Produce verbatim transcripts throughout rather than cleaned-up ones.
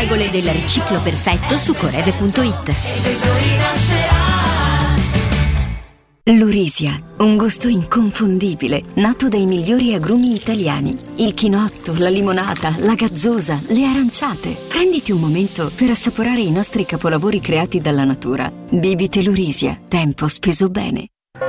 regole del riciclo perfetto su coreve punto it. L'Urisia, un gusto inconfondibile, nato dai migliori agrumi italiani. Il chinotto, la limonata, la gazzosa, le aranciate. Prenditi un momento per assaporare i nostri capolavori creati dalla natura. Bibite l'Urisia, tempo speso bene.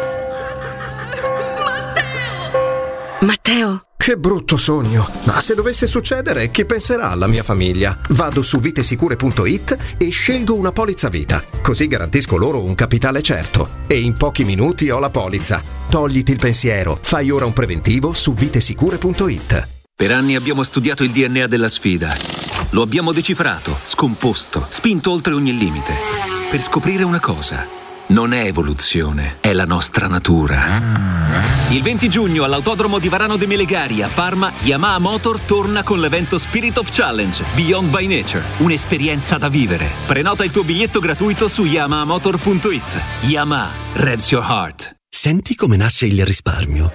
Matteo! Matteo! Che brutto sogno! Ma se dovesse succedere, chi penserà alla mia famiglia? Vado su vitesicure punto it e scelgo una polizza vita. Così garantisco loro un capitale certo. E in pochi minuti ho la polizza. Togliti il pensiero. Fai ora un preventivo su vitesicure punto it. Per anni abbiamo studiato il D N A della sfida. Lo abbiamo decifrato, scomposto, spinto oltre ogni limite. Per scoprire una cosa. Non è evoluzione, è la nostra natura. Il venti giugno all'autodromo di Varano de Melegari a Parma, Yamaha Motor torna con l'evento Spirit of Challenge Beyond by Nature. Un'esperienza da vivere. Prenota il tuo biglietto gratuito su yamaha motor punto it. Yamaha, revs your heart. Senti come nasce il risparmio.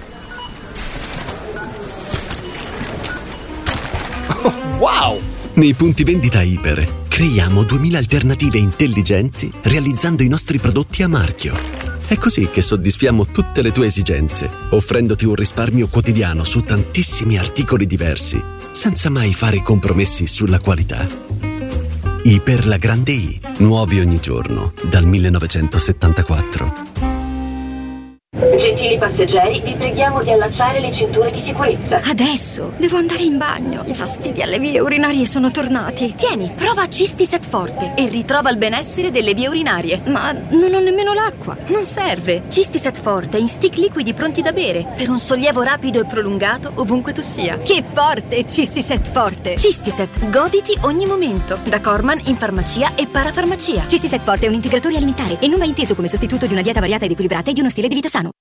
Oh, wow! Nei punti vendita Iper creiamo duemila alternative intelligenti realizzando i nostri prodotti a marchio. È così che soddisfiamo tutte le tue esigenze, offrendoti un risparmio quotidiano su tantissimi articoli diversi, senza mai fare compromessi sulla qualità. Iper la grande I, nuovi ogni giorno, dal millenovecentosettantaquattro. Gentili passeggeri, vi preghiamo di allacciare le cinture di sicurezza. Adesso devo andare in bagno. I fastidi alle vie urinarie sono tornati. Tieni, prova Cistiset Forte e ritrova il benessere delle vie urinarie. Ma non ho nemmeno l'acqua. Non serve. Cistiset Forte in stick liquidi pronti da bere per un sollievo rapido e prolungato ovunque tu sia. Che forte Cistiset Forte! Cistiset, goditi ogni momento. Da Corman in farmacia e parafarmacia. Cistiset Forte è un integratore alimentare e non va inteso come sostituto di una dieta variata ed equilibrata e di uno stile di vita sano.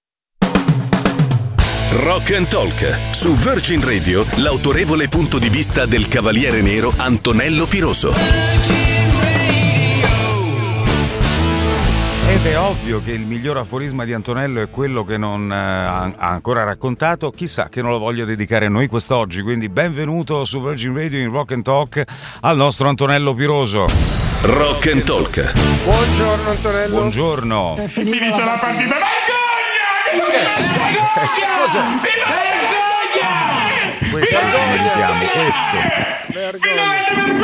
Rock and Talk. Su Virgin Radio, l'autorevole punto di vista del Cavaliere Nero Antonello Piroso. Ed è ovvio che il miglior aforisma di Antonello è quello che non eh, ha ancora raccontato. Chissà che non lo voglio dedicare a noi quest'oggi. Quindi benvenuto su Virgin Radio in Rock and Talk al nostro Antonello Piroso. Rock and Talk. Buongiorno Antonello. Buongiorno. È finita la partita. Vergogna! Cosa? Vergogna! Questo sentiamo, questo. Vergogna!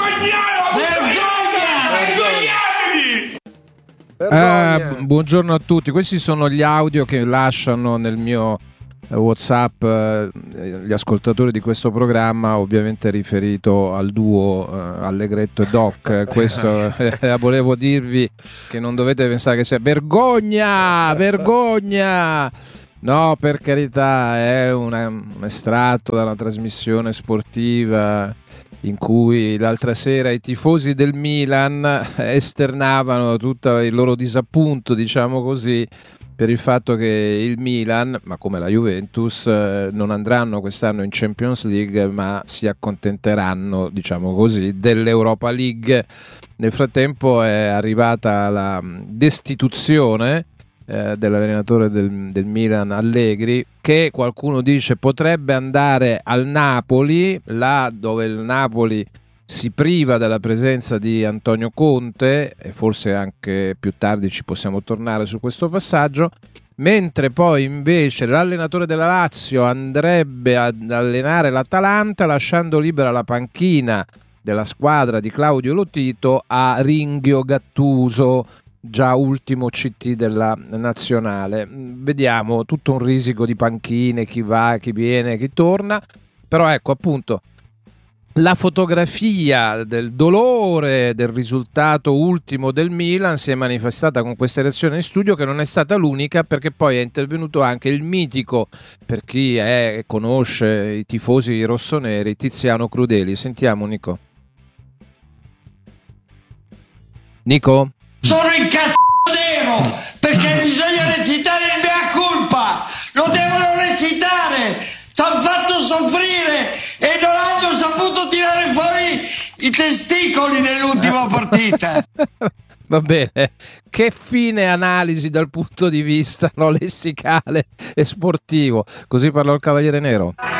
Vergogna! Vergogna! Uh, buongiorno a tutti. Questi sono gli audio che lasciano nel mio WhatsApp uh, gli ascoltatori di questo programma, ovviamente riferito al duo uh, Allegretto e Doc. Questo eh, volevo dirvi che non dovete pensare che sia vergogna, vergogna. No, per carità, è una, un estratto da una trasmissione sportiva in cui l'altra sera i tifosi del Milan esternavano tutto il loro disappunto, diciamo così, per il fatto che il Milan, ma come la Juventus, non andranno quest'anno in Champions League, ma si accontenteranno, diciamo così, dell'Europa League. Nel frattempo è arrivata la destituzione eh, dell'allenatore del, del Milan, Allegri, che qualcuno dice potrebbe andare al Napoli, là dove il Napoli si priva della presenza di Antonio Conte, e forse anche più tardi ci possiamo tornare su questo passaggio, mentre poi invece l'allenatore della Lazio andrebbe ad allenare l'Atalanta lasciando libera la panchina della squadra di Claudio Lotito a Ringhio Gattuso, già ultimo C T della nazionale. Vediamo tutto un risico di panchine, chi va, chi viene, chi torna, però ecco appunto la fotografia del dolore del risultato ultimo del Milan si è manifestata con questa reazione in studio, che non è stata l'unica, perché poi è intervenuto anche il mitico, per chi è, conosce i tifosi rossoneri, Tiziano Crudeli. Sentiamo Nico. Nico? Sono incazzato nero perché bisogna recitare il mea culpa, lo devono recitare, ci hanno fatto soffrire e non hanno saputo tirare fuori i testicoli nell'ultima partita. Va bene, che fine analisi dal punto di vista no, lessicale e sportivo. Così parlò il Cavaliere Nero.